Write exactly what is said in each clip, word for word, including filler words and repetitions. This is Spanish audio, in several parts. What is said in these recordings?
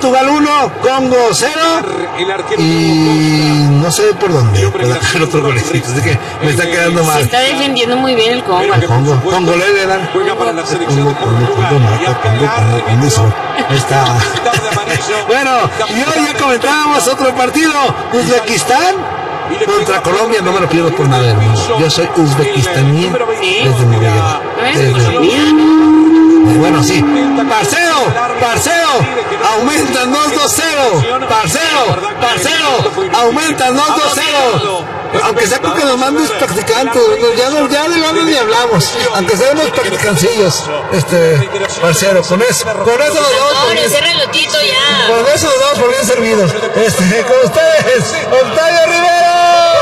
Portugal uno, Congo cero, y no sé por dónde puede hacer otro golecito, así que me está quedando mal. Se está defendiendo muy bien el Congo. El Congo, Congo le dan. Congo, Congo, Congo, Congo, Congo, Congo, ahí está. Bueno, y hoy ya comentábamos otro partido, Uzbekistán contra Colombia. No me lo pierdo por nada, hermano. Yo soy uzbekistaní desde mi vida. Bueno, sí. Parcero, Parcero, aumentan dos dos cero. Parcero, Parcero, aumentan dos dos cero. Aunque sea porque nos mandes practicantes, ya, no, ya de gana ni hablamos. Aunque seamos practicancillos, este, Parcero, con eso, con esos dos. Con ese relotito ya. Con esos dos por bien servidos. Este, con ustedes, Octavio Rivera.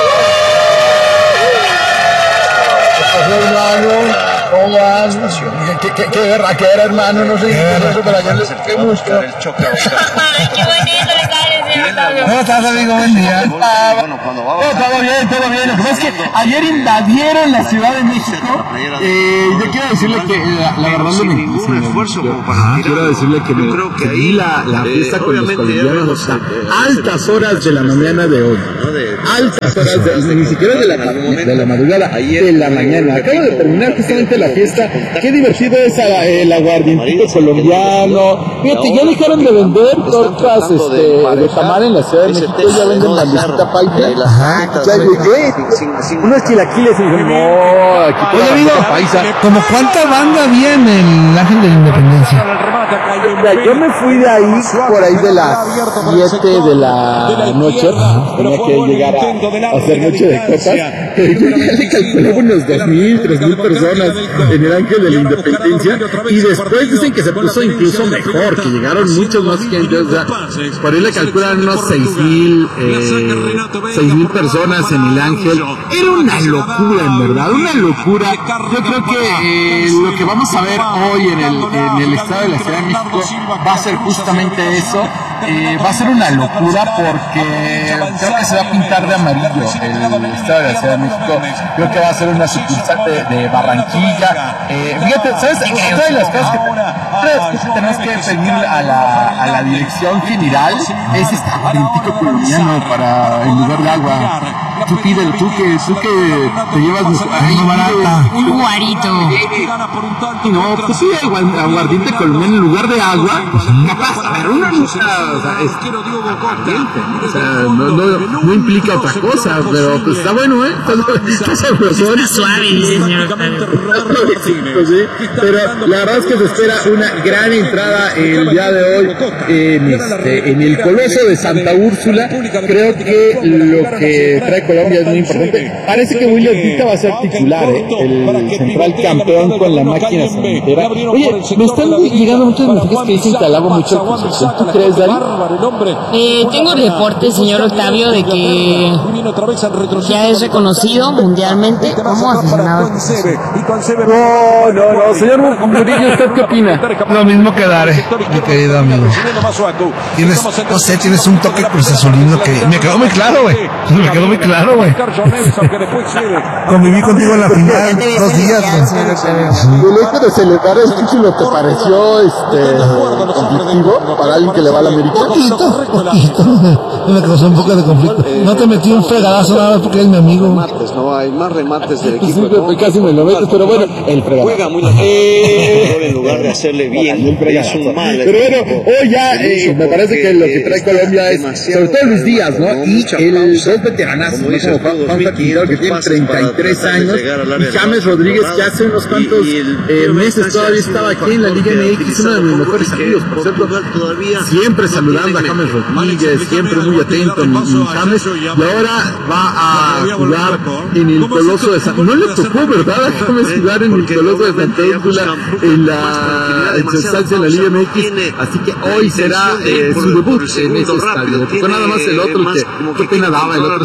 Hermano, ¿cómo vas? ¿Qué, qué, qué guerra que era, hermano? No sé qué eso, pero ayer le acerqué mucho. Ay, qué bonito le sale, señor Octavio. ¿Cómo estás, amigo? Buen día. Ah, bueno, cuando va todo bien, todo bien. Lo que pasa es que ayer invadieron la Ciudad de México. Eh, yo quiero decirle que la, la verdad no me ningún esfuerzo como para quiero decirle que me que vi la, la fiesta con los colombianos hasta altas horas de la mañana de hoy. Altas horas, de, ni siquiera de la, de la madrugada, de la mañana. Acabo de terminar justamente la fiesta. Qué divertido es el aguardientito colombiano. Fíjate, ya dejaron de vender tortas este, de tamal en la Ciudad de México. Ya venden la visita paisa. Ajá. Ya llegué. Unos chilaquiles y dije, no, aquí todo Oye, amigo, paisa. ¿como cuánta banda había en el Ángel de la Independencia? Yo me fui de ahí, por ahí de las siete de la noche. Tenía que llegar a hacer noche de copas. Yo ya le calculaba unos dos mil, tres mil personas en el Ángel de la Independencia. Y después dicen que se puso incluso mejor, que llegaron muchos más gente. O sea, por ahí le calculan unos seis mil, eh, seis mil personas en el Ángel. Era una locura, en verdad, una locura. Yo creo que eh, lo que vamos a ver hoy en el, en el estado de la Ciudad de México va a ser justamente eso. Eh, va a ser una locura porque creo que se va a pintar de amarillo el estado de la Ciudad de México. Creo que va a ser una sucursal de, de Barranquilla. Eh, fíjate, ¿sabes? Una de las cosas que, una de las cosas que tenemos que pedir a la, a la dirección general es este aguardientico colombiano para en lugar de agua. Tú pídelo, tú que, tú que te llevas muy barata. Un guarito. No, pues sí, aguardiente colombiano en lugar de agua. Pues, capaz, a ver, una nunca, o sea, es aguardiente, o sea, no, no, no implica otra cosa, pero pues está bueno, ¿eh? Está sabroso. Está suave, dice el señor Octavio. Pues sí, pero la verdad es que se espera una gran entrada el día de hoy en, este, en el Coloso de Santa Úrsula. Creo que lo que trae Colombia es muy importante. Parece que William Dita va a ser titular, ¿eh? El central campeón con la máquina cementera. Oye, me están llegando muchos mensajes que dicen que alabo mucho el Concepción. ¿Tú crees, Dari? Eh, tengo reportes, señor Octavio, de que ya es reconocido mundialmente como aficionado. No, no, no, señor Murillo, ¿usted qué opina? Lo mismo que Dare, mi querido amigo. Tienes, no sé, tienes un toque cruzazulino que me quedó muy claro, güey. Me quedó muy claro, güey. Conviví contigo en la final dos días, güey. ¿El hecho de celebrar el título te pareció este conflictivo para alguien que le va a la América? Poquito, poquito. Me causó un poco de conflicto. No te metí un fregadazo nada porque es mi amigo. Remates, ¿no? Hay más remates del equipo. Sí, ¿no? Casi me lo metes, pero bueno, el fregadazo. Juega muy eh... en lugar de hacerle bien, es un mal. Pero bueno, hoy ya eh, me parece que lo que trae Colombia es, sobre todo Luis Díaz, ¿no? Y el dos veteranazos, ¿no? Como Juan, Juan Quintero, que tiene treinta y tres años, y James Rodríguez, que hace unos cuantos eh, meses todavía estaba aquí en la Liga M X, uno de mis mejores amigos, por cierto, siempre saludando a James Rodríguez, siempre muy atento, mi, mi James, y ahora va a jugar en el Coloso de San... No le tocó, ¿verdad? A James jugar en el Coloso de Santa Úrsula, en la instancia en la Liga M X, así que hoy será eh, su debut en ese estadio. Le tocó nada más el otro, que qué pena daba el otro estadio,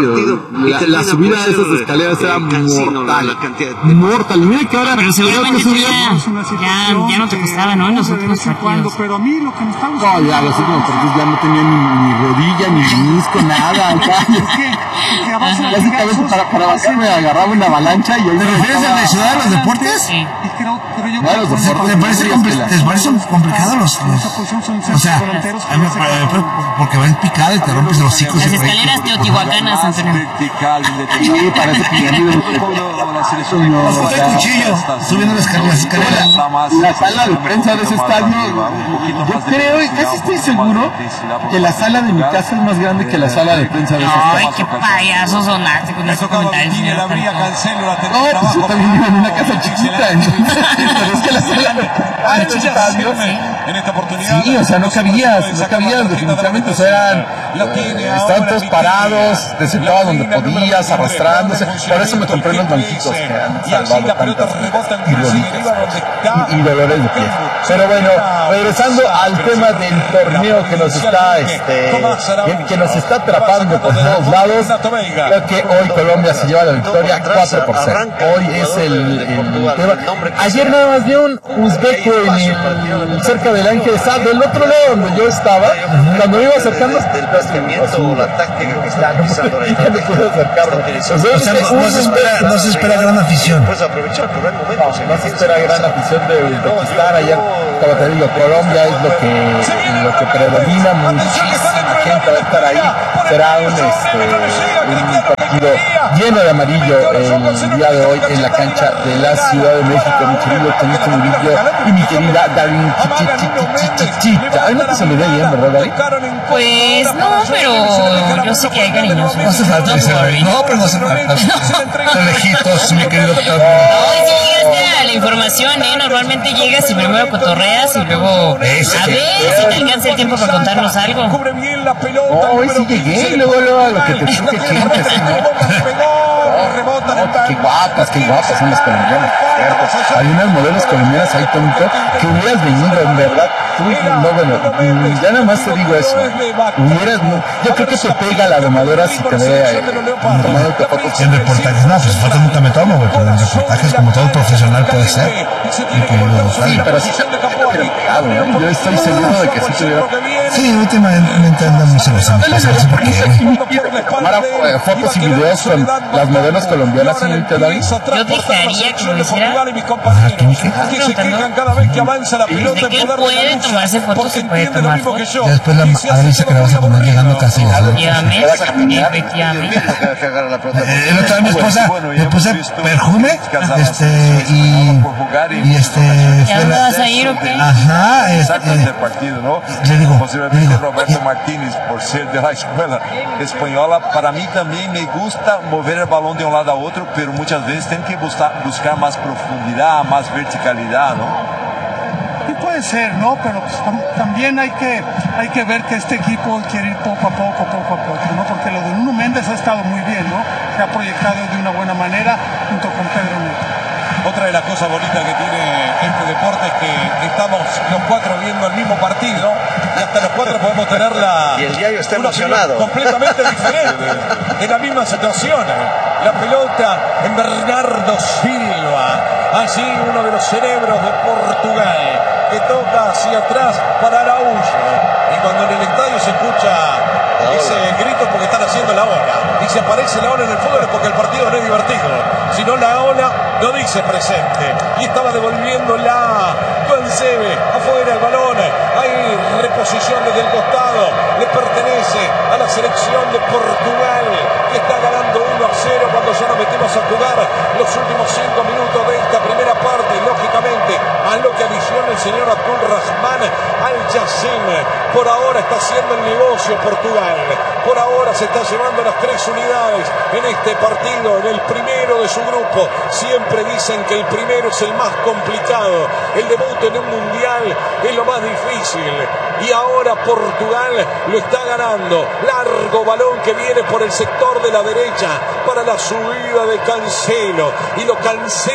la, la subida de esas escaleras era mortal. Mortal. Mira que ahora. Pero seguramente que ya, ya, ya no te costaba, ¿no? En los últimos partidos. Pero a mí lo que me está No, ya los últimos partidos ya no tenía ni, ni rodilla, ni menisco, nada. Ya, básicamente para, para bajar me agarraba una avalancha y ahí. ¿Te refieres a la ciudad de los deportes? Sí. No, los deportes. ¿Te parece compli- te parecen complicados los, los o sea, a mí me pare- porque va en picada y te rompes los hocicos? Las escaleras teotihuacanas, Antonio. Sí, parece que ya vive. Con el cuchillo, subiendo las escaleras. escaleras. La sala de prensa de ese estadio, yo creo, y casi estoy seguro, que la sala de mi casa es más grande que la sala de prensa de ese Ay, estadio. qué payasos sonaste con esos comentarios, señor Octavio. No, pues yo también vivo en una casa chiquita, entonces, pero es que la sala de ese estadio, sí, o sea, no cabías, no cabías definitivamente, o sea, eran, eh, estaban todos parados, te sentabas donde podías, arrastrándose, por eso me compré los banquitos que han salvado tantas y, y dolores de pie. Pero bueno, regresando al tema del torneo que nos está, este, que, que nos está atrapando por todos lados, creo que hoy Colombia se lleva la victoria cuatro por cero. Hoy es el, el tema. Ayer nada más vi un uzbeco en el, cerca del Ángel, estaba del otro lado donde yo estaba, cuando me iba acercando del planteamiento o la táctica que está utilizando ya me pude acercar. O sea, no, no se espera, no se espera gran afición. Pues aprovechar por el momento. No, no se espera gran afición de Uzbekistán. Ayer, como te digo, Colombia es lo que, lo que predomina, muchísima gente va a estar ahí. Será un, este, un partido lleno de amarillo el día de hoy en la cancha de la Ciudad de México. Mi querido Tonito Murillo y mi querida Darín Chichichichichichita. Ay, no te saludé bien, ¿verdad, Darín? Pues no, pero yo sé que hay cariñosos. No hace falta que se vea. No, pero no hace falta. De lejitos, mi querido Octavio. Ay, sí llegaste a la información, ¿eh? Normalmente llegas y primero cotorreas y luego a ver si te alcanza el tiempo para contarnos algo. No, hoy sí llegué y luego, luego a lo que te toque clientes, ¿no? No, qué guapas, qué guapas son las colombianas, cierto. Hay unas modelos colombianas ahí, Tonito, que hubieras venido, en verdad. Tú, no, bueno, ya nada más te digo eso. Hubieras, no, yo creo que te pega la domadora si te ve eh, tomándote fotos. En reportajes, no, pues fotos nunca me tomo, güey, pero en reportajes, como todo profesional puede ser. Mi querido Sí, Octavio. pero sí te hubiera pegado, ¿no? Yo estoy seguro de que sí te hubiera. Sí, últimamente andamos en los pasos, no sé por qué. Tomara eh, fotos y videos con las modelos colombianas, señorita David. Yo dejaría que lo hiciera. Ah, ¿qué me queda? Desde que él puede tomarse fotos, se puede tomar fotos. Ya después la Adri dice que la vas a poner llegando casi. Efectivamente, efectivamente. Eh, el otro día mi esposa le puse perfume, este, y, y este, ¿Ya fue no la- vas a ir o qué? ajá, este, del partido, ¿no? le digo, le Posiblemente digo, Roberto Martínez, por ser de la escuela española, para mí también me gusta mover el balón de un lado a otro, pero muchas veces tengo que buscar, buscar más profundidad, más verticalidad, ¿no? Y puede ser, ¿no? Pero pues, tam- también hay que, hay que ver que este equipo quiere ir poco a poco, poco a poco, ¿no? Porque lo de Nuno Méndez ha estado muy bien, ¿no? Se ha proyectado de una buena manera junto con Pedro Neto. Otra de las cosas bonitas que tiene este deporte es que estamos los cuatro viendo el mismo partido y hasta los cuatro podemos tener la... Y el diario está una emocionado. opinión completamente diferente, en la misma situación. La pelota en Bernardo Silva, allí uno de los cerebros de Portugal, que toca hacia atrás para Araújo. Y cuando en el estadio se escucha ese grito porque están haciendo la ola, y se aparece la ola en el fútbol es porque el partido no es divertido, sino la ola no dice presente, y estaba devolviendo la Cancebe afuera el balón. Hay reposición desde el costado, le pertenece a la selección de Portugal, que está ganando uno a cero cuando ya nos metimos a jugar los últimos cinco minutos de esta primera parte, y lógicamente a lo que adiciona el señor Abdul Rahman Al Yassin. Por ahora está haciendo el negocio Portugal, por ahora se está llevando las tres unidades en este partido, en el primero de su grupo. Siempre dicen que el primero es el más complicado, el debut en un mundial es lo más difícil, y ahora Portugal lo está ganando. Largo balón que viene por el sector de la derecha para la subida de Cancelo, y lo cancela.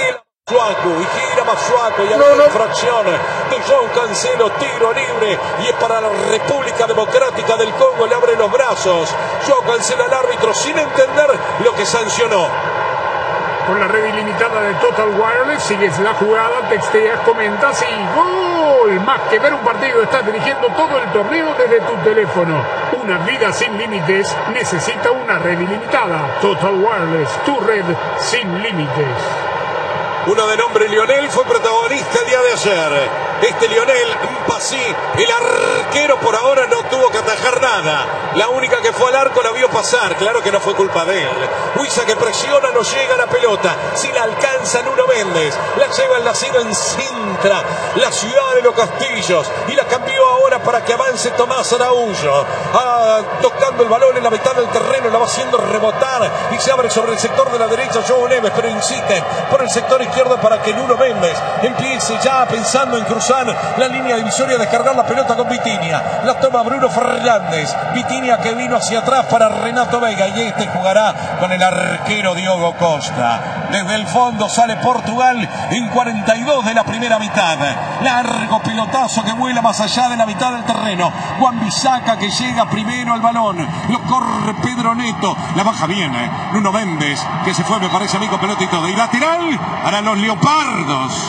Masuaku y gira Masuaku y hay no, no. infracción de João Cancelo, tiro libre y es para la República Democrática del Congo, le abre los brazos João Cancelo al árbitro sin entender lo que sancionó. Con la red ilimitada de Total Wireless sigues la jugada, texteas, comentas y ¡gol! Más que ver un partido, estás dirigiendo todo el torneo desde tu teléfono. Una vida sin límites necesita una red ilimitada. Total Wireless, tu red sin límites. Uno de nombre Lionel fue protagonista el día de ayer. Este Lionel Mpassi, el arquero, por ahora no tuvo que atajar nada. La única que fue al arco la vio pasar. Claro que no fue culpa de él. Huiza que presiona, no llega la pelota. Si la alcanza Nuno Méndez, la lleva el nacido en Sintra, la ciudad de los castillos, y la cambió ahora para que avance Tomás Araújo. Ah, tocando el balón en la mitad del terreno, la va haciendo rebotar y se abre sobre el sector de la derecha João Neves, pero insiste por el sector izquierdo para que Nuno Méndez empiece ya pensando en cruzar la línea divisoria, descargar la pelota con Vitinha. La toma Bruno Fernández. Vitinha que vino hacia atrás para Renato Veiga y este jugará con el arquero Diogo Costa. Desde el fondo sale Portugal en cuarenta y dos de la primera mitad. Largo pelotazo que vuela más allá de la mitad del terreno. Wan-Bissaka que llega primero al balón. Lo corre Pedro Neto. La baja bien, ¿eh? Nuno Méndez que se fue, me parece a mí, con pelotito de lateral para los Leopardos.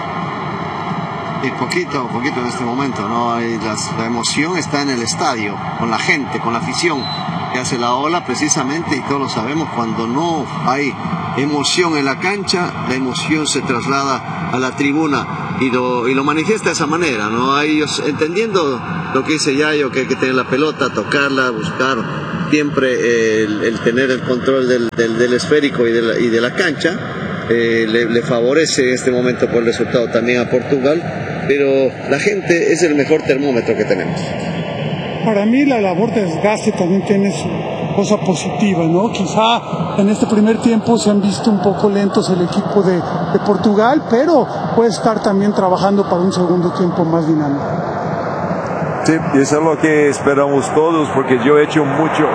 Y poquito, poquito en este momento, ¿no? Hay las, la emoción está en el estadio, con la gente, con la afición que hace la ola precisamente, y todos lo sabemos, cuando no hay emoción en la cancha, la emoción se traslada a la tribuna y lo, y lo manifiesta de esa manera, ¿no? Hay ellos entendiendo lo que dice Yayo, que hay que tener la pelota, tocarla, buscar siempre el, el tener el control del, del, del esférico y de la, y de la cancha. Eh, le, le favorece en este momento por el resultado también a Portugal, pero la gente es el mejor termómetro que tenemos. Para mí la labor de desgaste también tiene su cosa positiva, ¿no? Quizá en este primer tiempo se han visto un poco lentos el equipo de, de Portugal, pero puede estar también trabajando para un segundo tiempo más dinámico. Sí, y eso es lo que esperamos todos, porque yo he hecho mucho...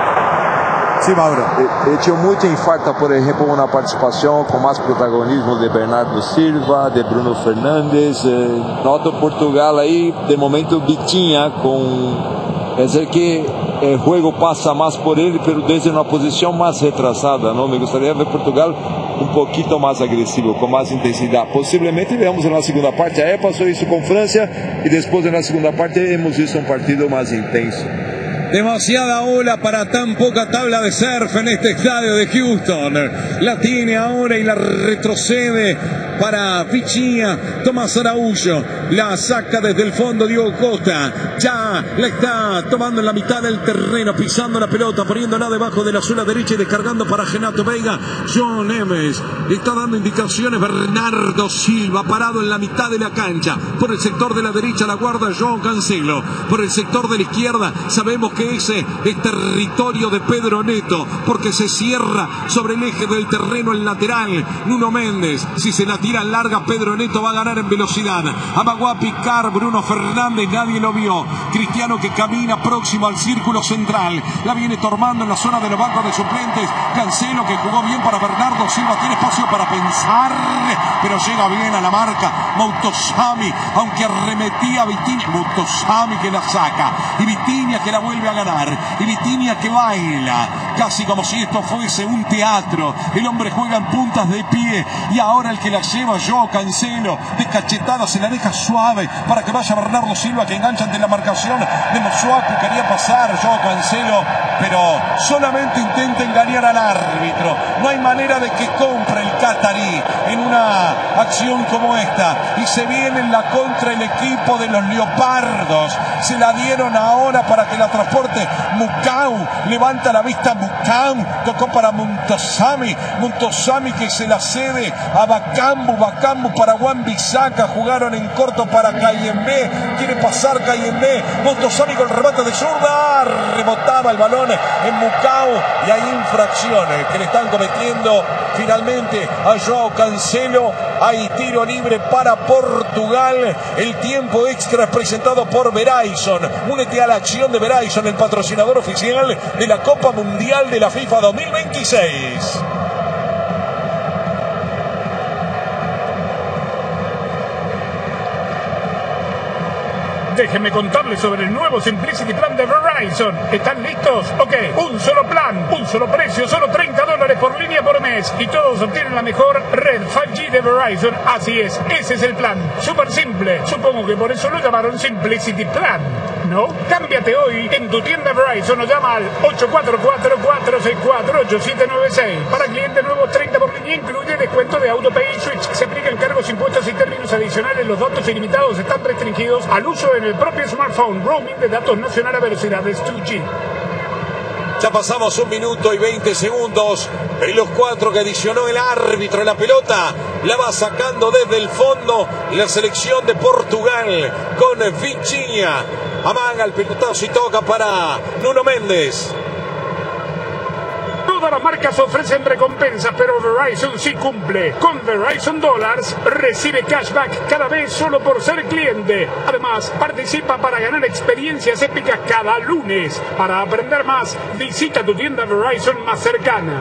Sí, Mauro. He hecho mucha falta, por ejemplo, una participación con más protagonismo de Bernardo Silva, de Bruno Fernández. Eh, noto Portugal ahí, de momento Vitinha, con... es el que el juego pasa más por él, pero desde una posición más retrasada, ¿no? Me gustaría ver Portugal un poquito más agresivo, con más intensidad. Posiblemente veamos en la segunda parte. Ahí pasó eso con Francia y después en la segunda parte hemos visto un partido más intenso. Demasiada ola para tan poca tabla de surf en este estadio de Houston. La tiene ahora y la retrocede para Vitinha. Tomás Araújo la saca desde el fondo Diogo Costa. Ya la está tomando en la mitad del terreno, pisando la pelota, poniéndola debajo de la zona derecha y descargando para Renato Veiga. João Neves está dando indicaciones. Bernardo Silva parado en la mitad de la cancha. Por el sector de la derecha la guarda João Cancelo. Por el sector de la izquierda sabemos que ese es territorio de Pedro Neto, porque se cierra sobre el eje del terreno el lateral Nuno Méndez. Si se la tira larga, Pedro Neto va a ganar en velocidad. Amagó a picar Bruno Fernández, nadie lo vio. Cristiano que camina próximo al círculo central, la viene tomando en la zona de los bancos de suplentes. Cancelo que jugó bien para Bernardo Silva, tiene espacio para pensar, pero llega bien a la marca Moutosami, aunque arremetía a Vitinha. Moutosami que la saca y Vitinha que la vuelve a ganar, y Vitinha que baila casi como si esto fuese un teatro. El hombre juega en puntas de pie y ahora el que la lleva João Cancelo de cachetada se la deja suave para que vaya Bernardo Silva, que engancha ante la marcación de Masuaku. Quería pasar João Cancelo, pero solamente intenta engañar al árbitro. No hay manera de que compre el catarí en una acción como esta, y se viene en la contra el equipo de los Leopardos. Se la dieron ahora para que la transporte Mukau, levanta la vista Mukau, tocó para Montosami, Montosami que se la cede a Bakambu, Bakambu para Wan-Bissaka, jugaron en corto para Kayembe, quiere pasar Kayembe, Montosami con el remate de zurda, rebotaba el balón en Mukau y hay infracciones que le están cometiendo finalmente a João Cancelo. Hay tiro libre para Portugal. El tiempo extra es presentado por Verizon. Únete a la acción de Verizon, el patrocinador oficial de la Copa Mundial de la FIFA dos mil veintiséis. Déjenme contarles sobre el nuevo Simplicity Plan de Verizon. ¿Están listos? Ok, un solo plan, un solo precio, solo treinta dólares por línea por mes. Y todos obtienen la mejor red cinco G de Verizon. Así es, ese es el plan. Súper simple. Supongo que por eso lo llamaron Simplicity Plan, ¿no? Cámbiate hoy en tu tienda Verizon o llama al ocho cuatro cuatro, cuatro seis cuatro, ocho siete nueve seis. Para clientes nuevos, treinta por línea, incluye descuento de AutoPay y Switch. Se aplican cargos, impuestos y términos adicionales. Los datos ilimitados están restringidos al uso en el propio smartphone. Roaming de datos nacional a velocidades dos G. Ya pasamos un minuto y veinte segundos. En los cuatro que adicionó el árbitro, la pelota la va sacando desde el fondo la selección de Portugal con Vitinha. Amaga el pelotazo y toca para Nuno Mendes. Todas las marcas ofrecen recompensas, pero Verizon sí cumple. Con Verizon Dollars recibe cashback cada vez solo por ser cliente. Además, participa para ganar experiencias épicas cada lunes. Para aprender más, visita tu tienda Verizon más cercana.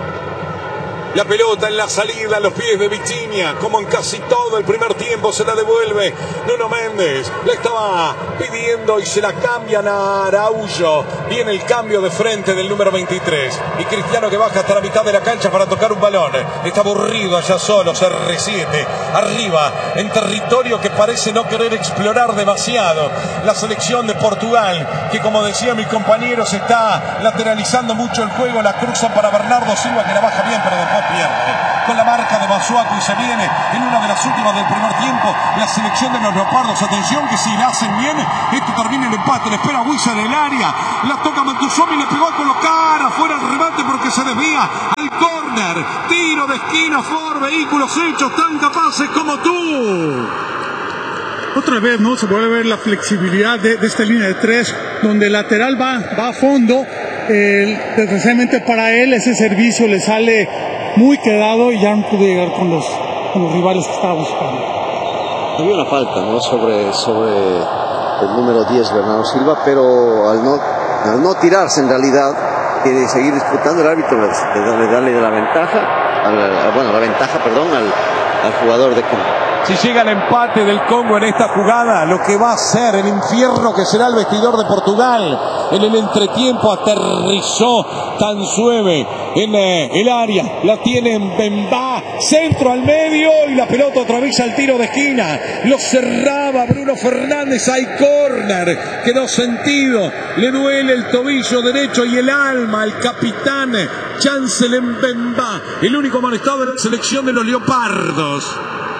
La pelota en la salida a los pies de Vitinha, como en casi todo el primer tiempo se la devuelve Nuno Mendes. La estaba pidiendo y se la cambian a Araújo. Viene el cambio de frente del número veintitrés. Y Cristiano que baja hasta la mitad de la cancha para tocar un balón. Está aburrido allá solo, C R siete. Arriba, en territorio que parece no querer explorar demasiado. La selección de Portugal, que como decía mi compañero, se está lateralizando mucho el juego. La cruzan para Bernardo Silva, que la baja bien, pero después pierde. Con la marca de Masuaku y se viene en una de las últimas del primer tiempo la selección de los Leopardos. Atención que si la hacen bien, esto termina el empate. Le espera Huiza en el área, la toca Mantusomi, le pegó a colocar afuera el remate porque se desvía al córner. Tiro de esquina, Ford, vehículos hechos tan capaces como tú. Otra vez, ¿no? Se puede ver la flexibilidad de, de esta línea de tres, donde el lateral va, va a fondo. Eh, desgraciadamente para él ese servicio le sale muy quedado y ya no pudo llegar con los, con los rivales que estaba buscando. Había una falta, ¿no? sobre, sobre el número diez, Bernardo Silva, pero al no, al no tirarse en realidad, quiere seguir disputando, el árbitro le da, le da la ventaja, al, bueno, la ventaja, perdón, al, al jugador de Congo. Si llega el empate del Congo en esta jugada, lo que va a ser el infierno que será el vestidor de Portugal. En el entretiempo aterrizó Tansueve en eh, el área, la tiene Mbemba, centro al medio y la pelota otra vez al tiro de esquina. Lo cerraba Bruno Fernández, hay córner, quedó sentido, le duele el tobillo derecho y el alma al capitán Chancel Mbemba, el único amonestado de la selección de los Leopardos.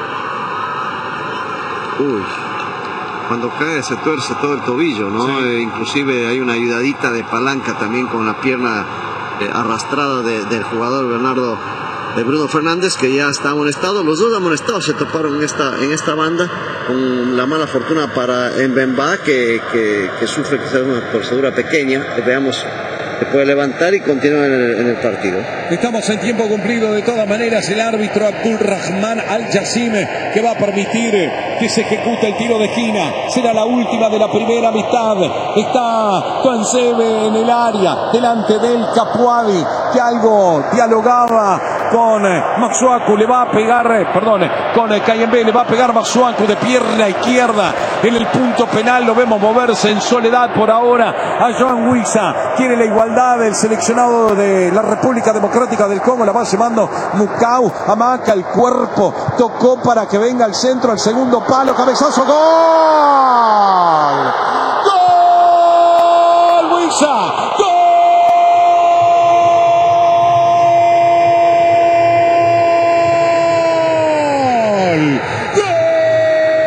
Uy, cuando cae se tuerce todo el tobillo, ¿no? Sí. Eh, inclusive hay una ayudadita de palanca también con la pierna eh, arrastrada de, del jugador Bernardo, de Bruno Fernández, que ya está amonestado. Los dos amonestados se toparon en esta, en esta banda, con la mala fortuna para Mbemba, que, que, que sufre quizás una torcedura pequeña. Veamos, se puede levantar y continúa en el, en el partido. Estamos en tiempo cumplido de todas maneras. El árbitro Abdulrahman Al-Jassim, que va a permitir que se ejecute el tiro de esquina. Será la última de la primera mitad. Está Tuansebe en el área, delante del Capuadi, que algo dialogaba con Masuaku. Le va a pegar, perdón, con Kayembe, le va a pegar Masuaku de pierna izquierda en el punto penal. Lo vemos moverse en soledad por ahora a Joan Huiza. Quiere la igualdad del seleccionado de la República Democrática del Congo. La va llevando Mukau. Amaca el cuerpo, tocó para que venga al centro, al segundo palo, cabezazo, gol. ¡Gol! Huiza